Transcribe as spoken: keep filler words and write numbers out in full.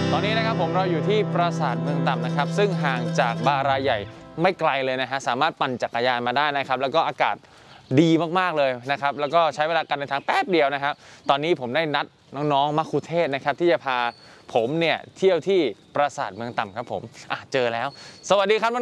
ตอนนี้นะครับผมเราอยู่ที่ปราสาทเมืองต่ำนะครับซึ่งห่างจากบาราใหญ่ไม่ไกลเลยนะฮะสามารถปั่นจักรยานมาได้นะครับแล้วก็อากาศดีมากๆเลยนะครับแล้วก็ใช้เวลาการเดินทางแป๊บเดียวนะครับตอนนี้ผมได้นัดน้องๆมัคคุเทศก์นะครับที่จะพาผมเนี่ยเที่ยวที่ปราสาทเมืองต่ำครับผมอ่ะเจอแล้วสวัสดีครับ